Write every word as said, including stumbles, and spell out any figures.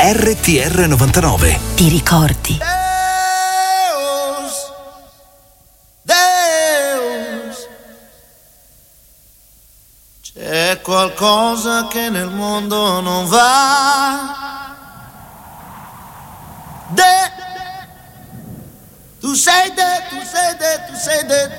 R T R novantanove. Ti ricordi? Deus, Deus, c'è qualcosa che nel mondo non va. De, tu sei de, tu sei de, tu sei de.